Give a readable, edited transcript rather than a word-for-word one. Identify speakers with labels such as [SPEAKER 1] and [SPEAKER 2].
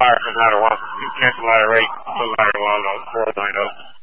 [SPEAKER 1] fire from ladder 1, cancel ladder 8, put ladder 1 on 490.